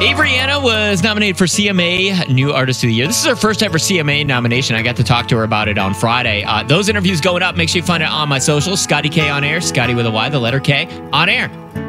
Avery Anna was nominated for CMA New Artist of the Year. This is her first ever CMA nomination. I got to talk to her about it on Friday. Those interviews going up. Make sure you find it on my socials. Scotty K on air. Scotty with a Y, the letter K on air.